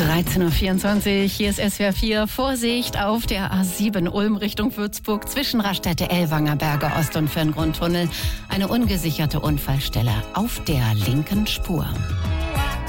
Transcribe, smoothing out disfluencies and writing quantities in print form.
13.24 Uhr, hier ist SWR 4. Vorsicht auf der A7 Ulm Richtung Würzburg zwischen Raststätte Ellwanger, Berge Ost und Ferngrundtunnel. Eine ungesicherte Unfallstelle auf der linken Spur.